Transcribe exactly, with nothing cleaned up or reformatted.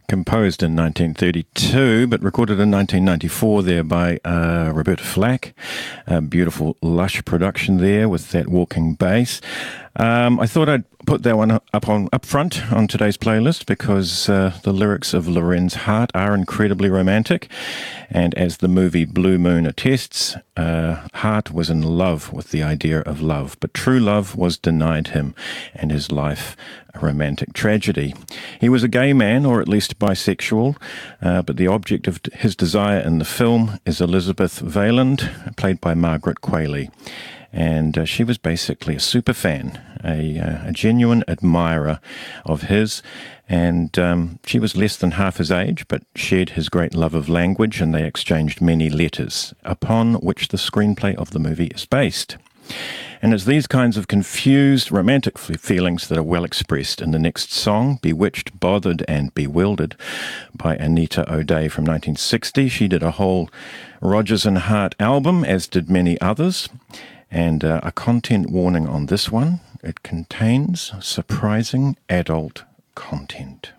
Composed in nineteen thirty-two, but recorded in nineteen ninety-four there by uh, Roberta Flack. A beautiful, lush production there with that walking bass. Um, I thought I'd put that one up on up front on today's playlist because uh, the lyrics of Loren's Heart are incredibly romantic. And as the movie Blue Moon attests, uh, Hart was in love with the idea of love, but true love was denied him and his life a romantic tragedy. He was a gay man, or at least bisexual, uh, but the object of his desire in the film is Elizabeth Valand, played by Margaret Qualley. And uh, she was basically a super fan, a, uh, a genuine admirer of his. And um, she was less than half his age, but shared his great love of language, and they exchanged many letters, upon which the screenplay of the movie is based. And it's these kinds of confused, romantic feelings that are well expressed in the next song, Bewitched, Bothered and Bewildered, by Anita O'Day from nineteen sixty. She did a whole Rodgers and Hart album, as did many others. And uh, a content warning on this one: it contains surprising adult content.